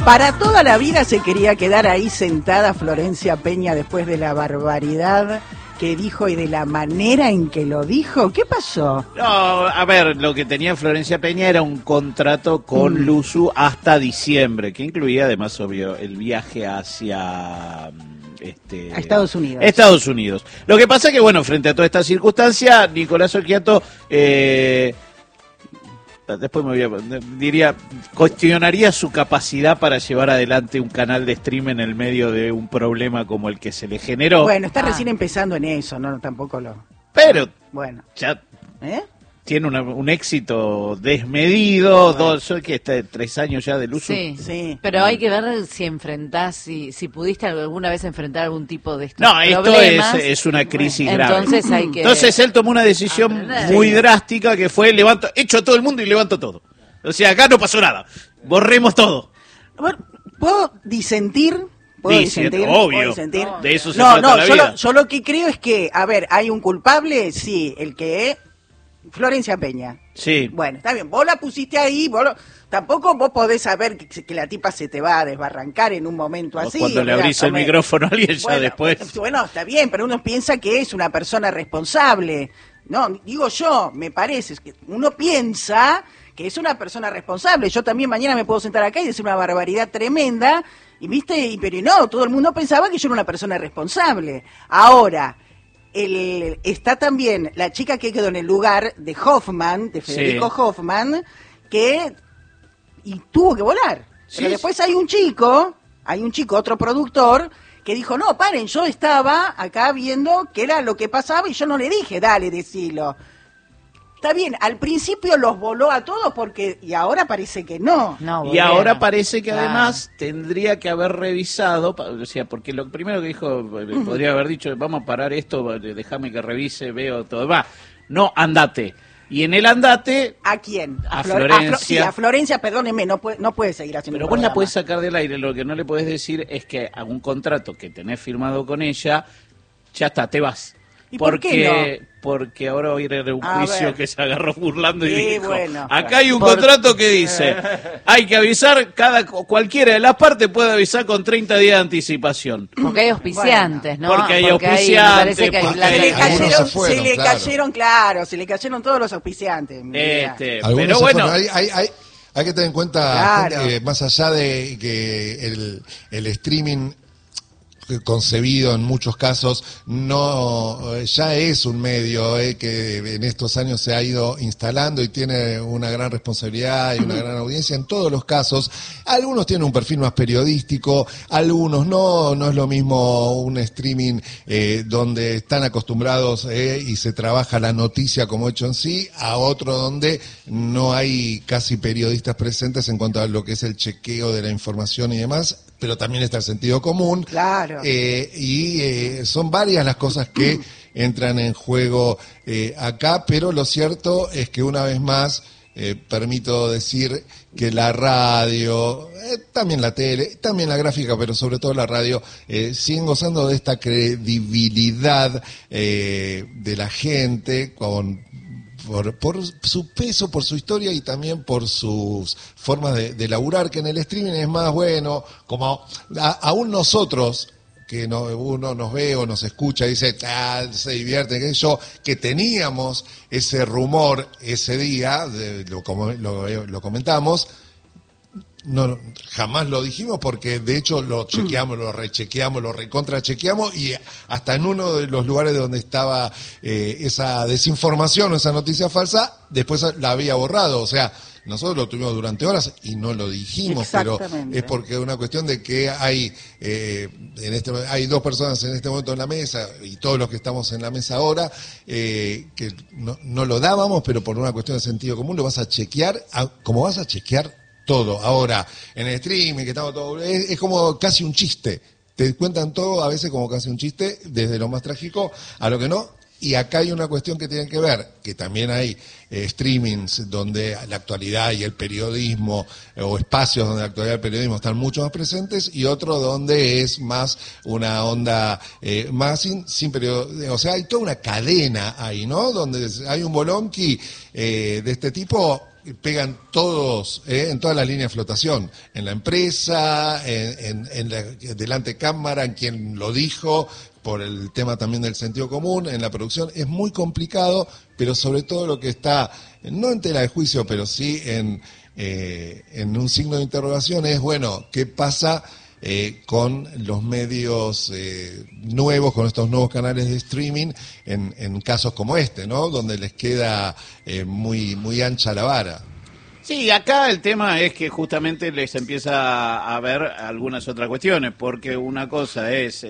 Para toda la vida se quería quedar ahí sentada Florencia Peña después de la barbaridad que dijo y de la manera en que lo dijo. ¿Qué pasó? No, a ver, lo que tenía Florencia Peña era un contrato con Luzu hasta diciembre, que incluía además, obvio, el viaje hacia... a Estados Unidos. Estados Unidos. Lo que pasa es que, bueno, frente a toda esta circunstancia, Nicolás Occhiato, después cuestionaría su capacidad para llevar adelante un canal de stream en el medio de un problema como el que se le generó. Bueno, está recién empezando en eso, no, tampoco lo... Pero, bueno, ya tiene un éxito desmedido, que está 3 años ya del uso. Sí, pero hay que ver si enfrentás, si pudiste alguna vez enfrentar algún tipo de estos problemas. Esto es una crisis grave. Entonces él tomó una decisión muy drástica que fue echo a todo el mundo y levanto todo. O sea, acá no pasó nada. Borremos todo. Bueno, ¿puedo disentir? Obvio. De eso se trata la vida. Yo lo que creo es que, a ver, hay un culpable, sí, el que es Florencia Peña. Sí. Bueno, está bien, vos la pusiste ahí, tampoco vos podés saber que la tipa se te va a desbarrancar en un momento así. Cuando le abrís el micrófono a alguien ya después. Bueno, está bien, pero uno piensa que es una persona responsable. No, digo yo, me parece, es que uno piensa que es una persona responsable. Yo también mañana me puedo sentar acá y decir una barbaridad tremenda, pero no, todo el mundo pensaba que yo era una persona responsable. Ahora... está también la chica que quedó en el lugar de Hoffman, de Federico Hoffman, y tuvo que volar. Pero después hay un chico, otro productor, que dijo, no, paren, yo estaba acá viendo qué era lo que pasaba y yo no le dije, dale, decilo. Está bien, al principio los voló a todos y ahora parece que no. Y ahora parece que además tendría que haber revisado, o sea, porque lo primero que dijo, podría haber dicho, vamos a parar esto, déjame que revise, veo todo. No, andate. Y en el andate... ¿A quién? A Florencia. A Florencia, perdóneme, no puede seguir haciendo. Pero vos la podés sacar del aire, lo que no le podés decir es que a un contrato que tenés firmado con ella, ya está, te vas. ¿Y por qué no? Porque ahora voy a ir a un juicio que se agarró burlando y dijo, bueno, acá hay un contrato que dice, hay que avisar, cualquiera de las partes puede avisar con 30 días de anticipación. Porque hay auspiciantes, ¿no? Porque hay auspiciantes. Se le cayeron todos los auspiciantes. Pero bueno... Hay que tener en cuenta, más allá de que el streaming concebido en muchos casos ya es un medio que en estos años se ha ido instalando y tiene una gran responsabilidad y una gran audiencia en todos los casos. Algunos tienen un perfil más periodístico, algunos no es lo mismo un streaming donde están acostumbrados y se trabaja la noticia como hecho en sí, a otro donde no hay casi periodistas presentes en cuanto a lo que es el chequeo de la información y demás, pero también está el sentido común. Claro. Son varias las cosas que entran en juego acá, pero lo cierto es que una vez más permito decir que la radio, también la tele, también la gráfica, pero sobre todo la radio, siguen gozando de esta credibilidad de la gente por su peso, por su historia y también por sus formas de laburar, que en el streaming es más bueno, como aún nosotros, que uno nos ve o nos escucha y dice, se divierte, que teníamos ese rumor ese día, lo comentamos, no, jamás lo dijimos porque de hecho lo chequeamos, lo rechequeamos, lo recontrachequeamos y hasta en uno de los lugares donde estaba esa desinformación o esa noticia falsa, después la había borrado. O sea, nosotros lo tuvimos durante horas y no lo dijimos, pero es porque es una cuestión de que hay hay 2 personas en este momento en la mesa y todos los que estamos en la mesa ahora que no lo dábamos, pero por una cuestión de sentido común lo vas a chequear como vas a chequear todo. Ahora, en el streaming, que estamos todo, es como casi un chiste. Te cuentan todo a veces como casi un chiste, desde lo más trágico a lo que no. Y acá hay una cuestión que tiene que ver, que también hay streamings donde la actualidad y el periodismo, o espacios donde la actualidad y el periodismo están mucho más presentes, y otro donde es más una onda más sin periodismo. O sea, hay toda una cadena ahí, ¿no? Donde hay un bolonqui de este tipo pegan todos, en todas las líneas de flotación, en la empresa, en la delante cámara, en quien lo dijo, por el tema también del sentido común, en la producción. Es muy complicado, pero sobre todo lo que está, no en tela de juicio, pero sí en un signo de interrogación es, bueno, ¿qué pasa con los medios nuevos, con estos nuevos canales de streaming, en casos como este, ¿no? Donde les queda muy ancha la vara. Sí, acá el tema es que justamente les empieza a ver algunas otras cuestiones, porque una cosa es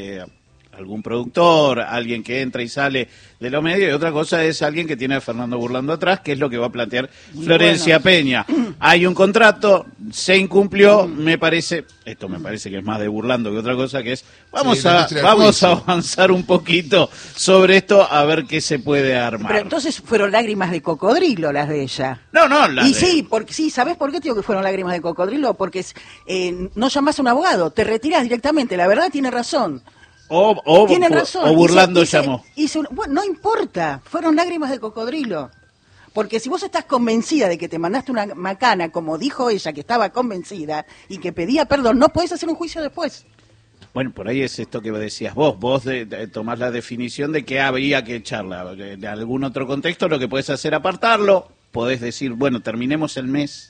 algún productor, alguien que entra y sale de los medios, y otra cosa es alguien que tiene a Fernando Burlando atrás, que es lo que va a plantear Florencia Peña. Hay un contrato, se incumplió, me parece que es más de Burlando que otra cosa, que es, vamos a avanzar un poquito sobre esto, a ver qué se puede armar. Pero entonces fueron lágrimas de cocodrilo las de ella. No, Sí, ¿sabés por qué digo que fueron lágrimas de cocodrilo? Porque no llamás a un abogado, te retirás directamente, la verdad tiene razón. Tienen razón. O Burlando llamó. Bueno, no importa, fueron lágrimas de cocodrilo. Porque si vos estás convencida de que te mandaste una macana, como dijo ella, que estaba convencida y que pedía perdón, no podés hacer un juicio después. Bueno, por ahí es esto que decías vos. Vos tomás la definición de que habría que echarla. De algún otro contexto, lo que podés hacer es apartarlo. Podés decir, bueno, terminemos el mes.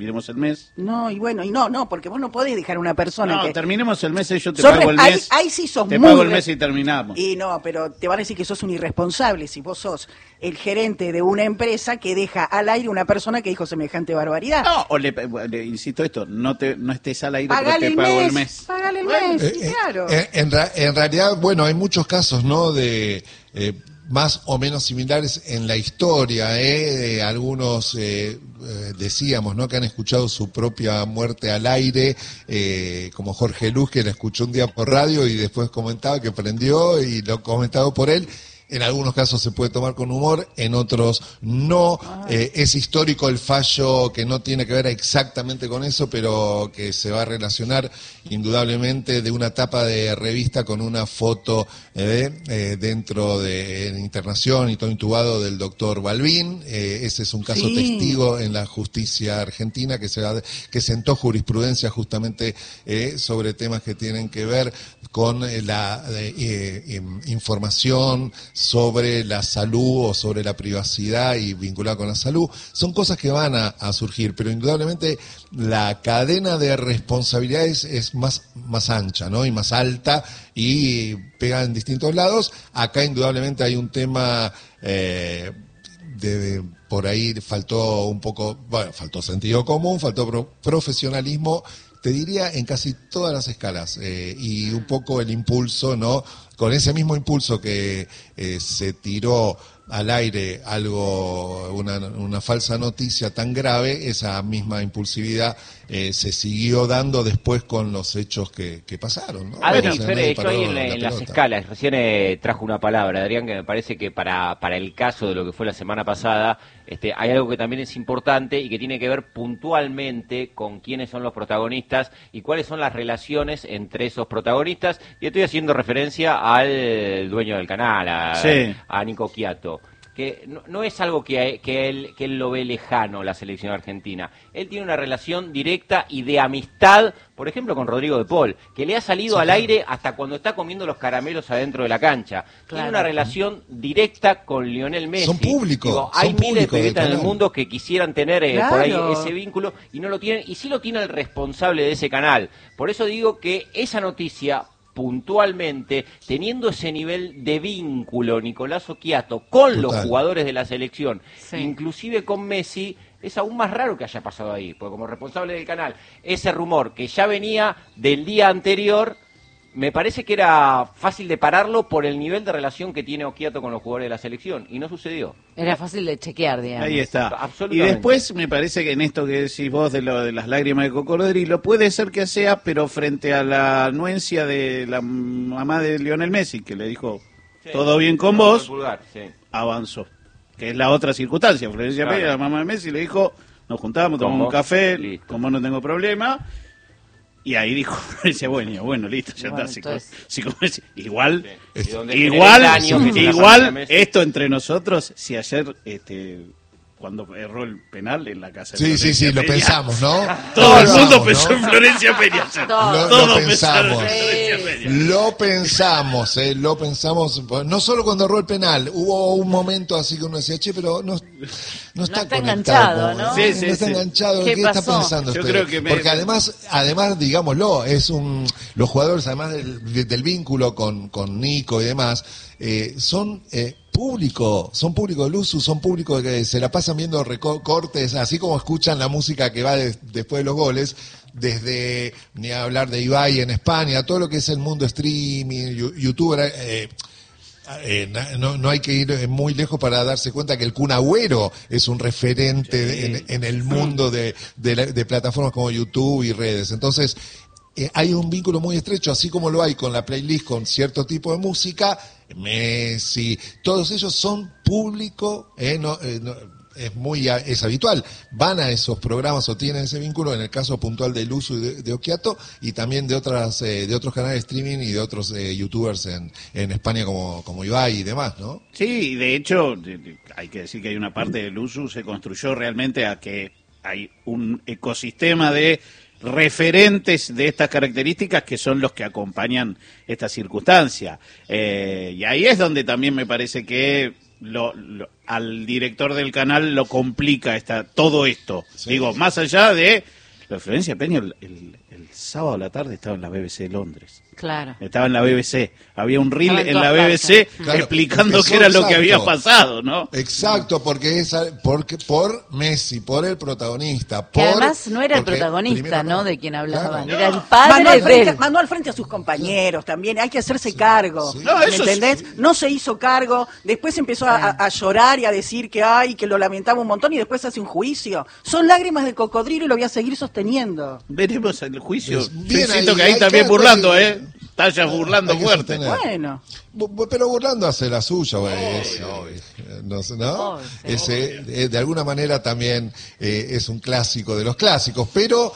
No, no, porque vos no podés dejar a una persona No, que... terminemos el mes y yo te pago el mes. Ahí sí sos te pago el mes y terminamos. Y no, pero te van a decir que sos un irresponsable si vos sos el gerente de una empresa que deja al aire una persona que dijo semejante barbaridad. No, o le insisto esto, no estés al aire, pero te pago el mes. Pagale el mes, sí, claro. En realidad, bueno, hay muchos casos, ¿no?, de... más o menos similares en la historia, algunos decíamos, ¿no?, que han escuchado su propia muerte al aire, como Jorge Luz, que la escuchó un día por radio y después comentaba que prendió y lo comentado por él. En algunos casos se puede tomar con humor, en otros no. Es histórico el fallo que no tiene que ver exactamente con eso, pero que se va a relacionar indudablemente de una tapa de revista con una foto dentro de internación y todo intubado del doctor Balbín. Ese es un caso testigo en la justicia argentina que sentó jurisprudencia justamente sobre temas que tienen que ver con la información sobre la salud o sobre la privacidad y vinculada con la salud. Son cosas que van a surgir, pero indudablemente la cadena de responsabilidades es más ancha, ¿no?, y más alta y pega en distintos lados. Acá indudablemente hay un tema por ahí faltó un poco, bueno, faltó sentido común, faltó profesionalismo, te diría en casi todas las escalas, y un poco el impulso, ¿no? Con ese mismo impulso que se tiró al aire una falsa noticia tan grave, esa misma impulsividad se siguió dando después con los hechos que pasaron, ¿no? Adrián, yo ahí en las escalas, recién trajo una palabra, Adrián, que me parece que para el caso de lo que fue la semana pasada, hay algo que también es importante y que tiene que ver puntualmente con quiénes son los protagonistas y cuáles son las relaciones entre esos protagonistas, y estoy haciendo referencia al dueño del canal, a Nico Quiato, que no es algo que él lo ve lejano, la selección argentina. Él tiene una relación directa y de amistad, por ejemplo, con Rodrigo de Paul, que le ha salido al aire hasta cuando está comiendo los caramelos adentro de la cancha. Claro. Tiene una relación directa con Lionel Messi. Son públicos. Hay miles de peguetas en el mundo que quisieran tener por ahí ese vínculo y no lo tienen, y sí lo tiene el responsable de ese canal. Por eso digo que esa noticia, puntualmente, teniendo ese nivel de vínculo Nicolás Oquiato con los jugadores de la selección, inclusive con Messi, es aún más raro que haya pasado ahí, porque como responsable del canal, ese rumor que ya venía del día anterior, me parece que era fácil de pararlo por el nivel de relación que tiene Oquiato con los jugadores de la selección, y no sucedió. Era fácil de chequear, digamos. Ahí está. Y después me parece que en esto que decís vos de las lágrimas de cocodrilo, puede ser que sea, pero frente a la anuencia de la mamá de Lionel Messi, que le dijo, todo bien con vos, avanzó. Que es la otra circunstancia. Florencia Peña, la mamá de Messi, le dijo, nos juntamos, tomamos un café, como no tengo problema. Y ahí dijo, dice, bueno, listo, ya está. Igual esto entre nosotros, si ayer cuando erró el penal en la casa. Sí, lo pensamos, ¿no? Todo el mundo pensó en Florencia Peña. Lo pensamos. Lo pensamos. No solo cuando erró el penal, hubo un momento así que uno decía, che, pero no está enganchado, ¿no? No está enganchado. ¿Qué está pensando Yo usted? creo que porque además, digámoslo, los jugadores, además del vínculo con Nico y demás, son público del uso, son público que se la pasan viendo recortes, así como escuchan la música que va después de los goles, desde, ni hablar de Ibai en España, todo lo que es el mundo streaming, youtuber, no hay que ir muy lejos para darse cuenta que el Kun Agüero es un referente en el mundo de plataformas como YouTube y redes. Entonces, hay un vínculo muy estrecho, así como lo hay con la playlist, con cierto tipo de música. Messi, todos ellos son público, es habitual, van a esos programas o tienen ese vínculo, en el caso puntual del Uso y de Occhiato, y también de otros canales de streaming y de otros youtubers en España como Ibai y demás, ¿no? Sí, de hecho, hay que decir que hay una parte del Uso se construyó realmente a que hay un ecosistema de referentes de estas características que son los que acompañan esta circunstancia. Y ahí es donde también me parece que al director del canal lo complica todo esto. Sí. Digo, más allá de la Florencia Peña, el sábado a la tarde estaba en la BBC de Londres. Claro. Estaba en la BBC. Había un reel en la BBC explicando qué era lo que había pasado, ¿no? Exacto, porque por Messi, por el protagonista. Que además no era el protagonista, ¿no? De quien hablaban. Claro. Era el padre mandó al frente a sus compañeros también. Hay que hacerse cargo. Sí. ¿Me entendés? No se hizo cargo. Después empezó a llorar y a decir que lo lamentaba un montón y después hace un juicio. Son lágrimas de cocodrilo y lo voy a seguir sosteniendo. Veremos el juicio. Felicito que ahí también burlando, Estás burlando fuerte. Bueno. Pero burlando hace la suya, güey. ¿No? De alguna manera también es un clásico de los clásicos, pero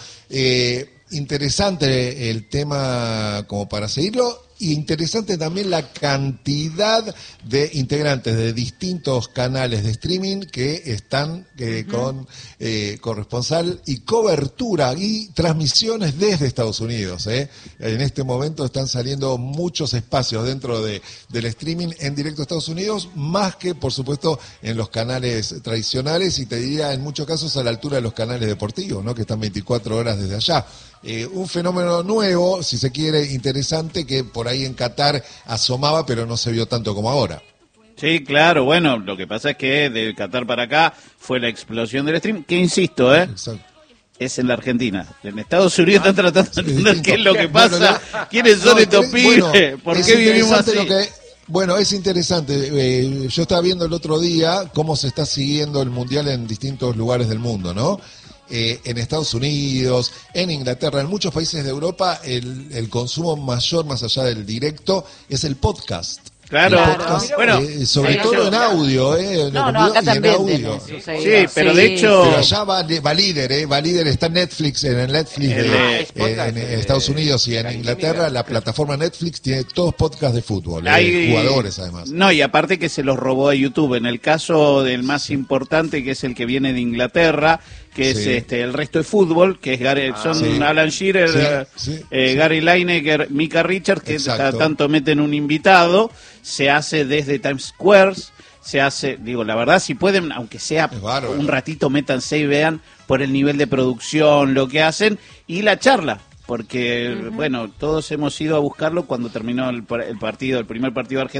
interesante el tema como para seguirlo. Y interesante también la cantidad de integrantes de distintos canales de streaming que están con corresponsal y cobertura y transmisiones desde Estados Unidos. En este momento están saliendo muchos espacios dentro del streaming en directo a Estados Unidos, más que, por supuesto, en los canales tradicionales y te diría en muchos casos a la altura de los canales deportivos, ¿no? Que están 24 horas desde allá. Un fenómeno nuevo, si se quiere, interesante, que por ahí en Qatar asomaba, pero no se vio tanto como ahora. Sí, claro, bueno, lo que pasa es que de Qatar para acá fue la explosión del stream, que insisto, es en la Argentina. En Estados Unidos están tratando de entender qué es lo que pasa, quiénes son estos pibes, por qué vivimos así. Bueno, es interesante. Yo estaba viendo el otro día cómo se está siguiendo el Mundial en distintos lugares del mundo, ¿no? En Estados Unidos, en Inglaterra, en muchos países de Europa, el consumo mayor, más allá del directo, es el podcast. Claro, bueno, sobre todo en audio, acá también sí, pero de hecho, pero allá va líder, está Netflix en el Netflix en Estados Unidos y en Inglaterra, la plataforma Netflix tiene todos podcasts de fútbol, hay jugadores además. No, y aparte que se los robó a YouTube. En el caso del más importante, que es el que viene de Inglaterra, que es el resto de fútbol, que es Alan Shearer, Gary Lineker, Micah Richards, que tanto meten un invitado. Se hace desde Times Square, se hace, la verdad, si pueden, aunque sea un ratito, métanse y vean por el nivel de producción, lo que hacen, y la charla, porque, bueno, todos hemos ido a buscarlo cuando terminó el primer partido argentino.